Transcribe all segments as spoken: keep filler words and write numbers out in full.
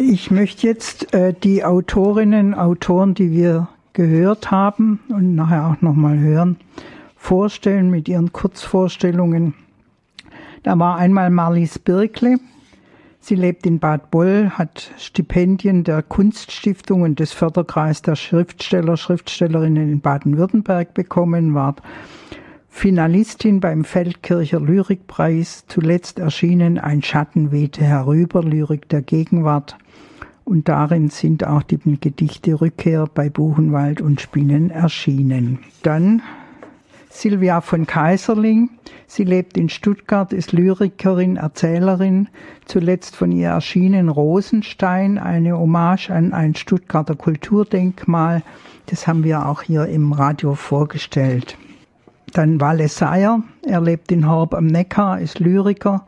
Ich möchte jetzt äh, die Autorinnen und Autoren, die wir gehört haben und nachher auch nochmal hören, vorstellen mit ihren Kurzvorstellungen. Da war einmal Marlies Birkle. Sie lebt in Bad Boll, hat Stipendien der Kunststiftung und des Förderkreises der Schriftsteller, Schriftstellerinnen in Baden-Württemberg bekommen, war Finalistin beim Feldkircher Lyrikpreis, zuletzt erschienen Ein Schatten wehte herüber, Lyrik der Gegenwart. Und darin sind auch die Gedichte Rückkehr bei Buchenwald und Spinnen erschienen. Dann Silvia von Kaiserling. Sie lebt in Stuttgart, ist Lyrikerin, Erzählerin. Zuletzt von ihr erschienen Rosenstein, eine Hommage an ein Stuttgarter Kulturdenkmal. Das haben wir auch hier im Radio vorgestellt. Dann Walle Seyer. Er lebt in Horb am Neckar, ist Lyriker.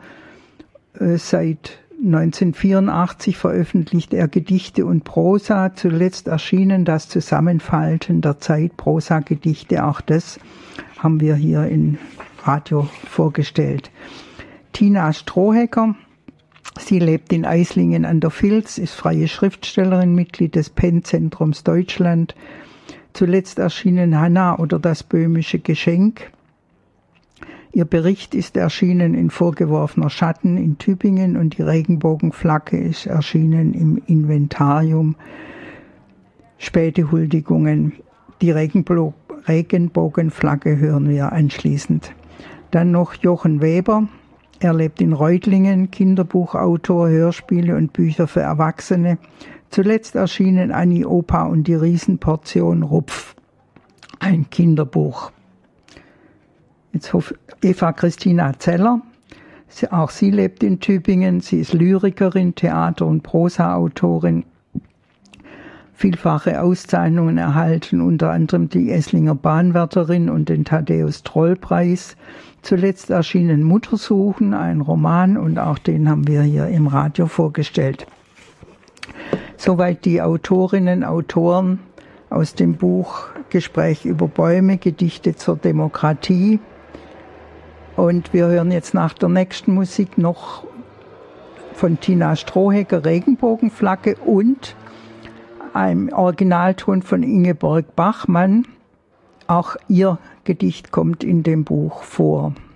Seit neunzehnhundertvierundachtzig veröffentlicht er Gedichte und Prosa. Zuletzt erschienen das Zusammenfalten der Zeit, Prosa-Gedichte. Auch das haben wir hier im Radio vorgestellt. Tina Strohhecker. Sie lebt in Eislingen an der Vils, ist freie Schriftstellerin, Mitglied des Pen-Zentrums Deutschland. Zuletzt erschienen Hanna oder das böhmische Geschenk. Ihr Bericht ist erschienen in Vorgeworfener Schatten in Tübingen und die Regenbogenflagge ist erschienen im Inventarium. Späte Huldigungen. Die Regenbo- Regenbogenflagge hören wir anschließend. Dann noch Jochen Weber. Er lebt in Reutlingen, Kinderbuchautor, Hörspiele und Bücher für Erwachsene. Zuletzt erschienen Annie Opa und die Riesenportion Rupf, ein Kinderbuch. Jetzt Eva Christina Zeller. Sie, auch sie lebt in Tübingen. Sie ist Lyrikerin, Theater- und Prosa-Autorin. Vielfache Auszeichnungen erhalten, unter anderem die Esslinger Bahnwärterin und den Thaddäus-Troll-Preis. Zuletzt erschienen Muttersuchen, ein Roman, und auch den haben wir hier im Radio vorgestellt. Soweit die Autorinnen, Autoren aus dem Buch Gespräch über Bäume, Gedichte zur Demokratie. Und wir hören jetzt nach der nächsten Musik noch von Tina Strohhecker Regenbogenflagge und einem Originalton von Ingeborg Bachmann. Auch ihr Gedicht kommt in dem Buch vor.